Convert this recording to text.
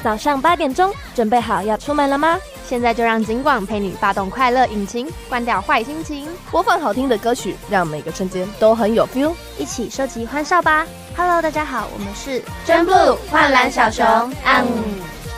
早上8点钟，准备好要出门了吗？ 现在就让警广陪你发动快乐引擎，关掉坏心情， 播放好听的歌曲，让每个瞬间都很有 feel， 一起收集欢笑吧。Hello， 大家好，我们是真 blue 幻蓝小熊。